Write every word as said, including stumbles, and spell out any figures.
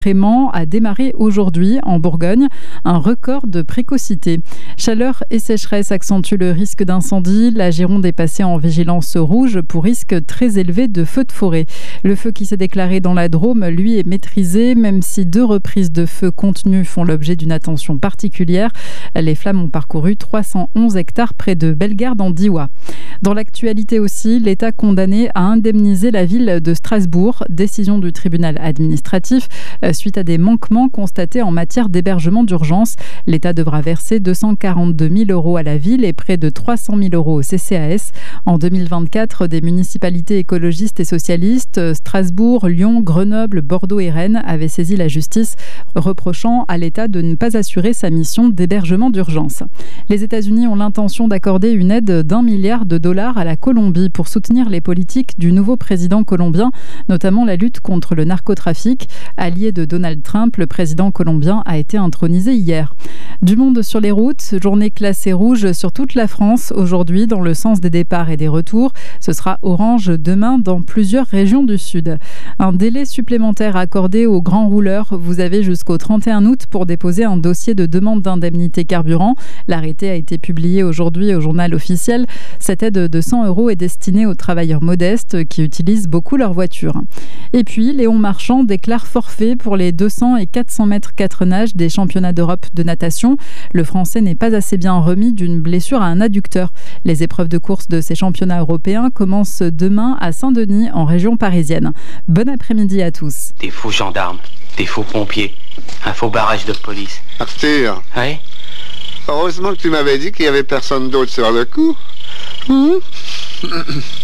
Rément a démarré aujourd'hui en Bourgogne, un record de précocité. Chaleur et sécheresse accentuent le risque d'incendie. La Gironde est passée en vigilance rouge pour risque très élevé de feu de forêt. Le feu qui s'est déclaré dans la Drôme, lui, est maîtrisé, même si deux reprises de feu contenues font l'objet d'une attention particulière. Les flammes ont parcouru trois cent onze hectares près de Bellegarde en Diois. Dans l'actualité aussi, l'État condamné à indemniser la ville de Strasbourg, décision du tribunal administratif, suite à des manquements constatés en matière d'hébergement d'urgence. L'État devra verser deux cent quarante-deux mille euros à la ville et près de trois cent mille euros au C C A S. En deux mille vingt-quatre, des municipalités écologistes et socialistes, Strasbourg, Lyon, Grenoble, Bordeaux et Rennes, avaient saisi la justice, reprochant à l'État de ne pas assurer sa mission d'hébergement d'urgence. Les États-Unis ont l'intention d'accorder une aide d'un milliard de dollars à la Colombie pour soutenir les politiques du nouveau président colombien, notamment la lutte contre le narcotrafic. Allié de Donald Trump, le président colombien a été intronisé hier. Du monde sur les routes, journée classée rouge sur toute la France aujourd'hui dans le sens des départs et des retours. Ce sera orange demain dans plusieurs régions du sud. Un délai supplémentaire accordé aux grands rouleurs. Vous avez jusqu'au trente et un août pour déposer un dossier de demande d'indemnité carburant. L'arrêté a été publié aujourd'hui au journal officiel. Cette aide de cent euros est destinée aux travailleurs modestes qui utilisent beaucoup leur voiture. Et puis, Léon Marchand déclare forfait pour les deux cents et quatre cents mètres quatre nages des championnats d'Europe de natation. Le Français n'est pas assez bien remis d'une blessure à un adducteur. Les épreuves de course de ces championnats européens commencent demain à Saint-Denis, en région parisienne. Bon après-midi à tous. Des faux gendarmes, des faux pompiers, un faux barrage de police. Arthur. Oui? Heureusement que tu m'avais dit qu'il n'y avait personne d'autre sur le coup. Mmh.